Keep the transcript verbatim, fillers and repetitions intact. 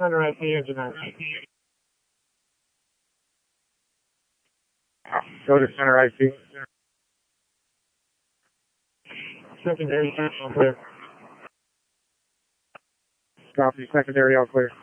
Center I P engine on. Go to center I P. Secondary all clear. Copy, secondary all clear.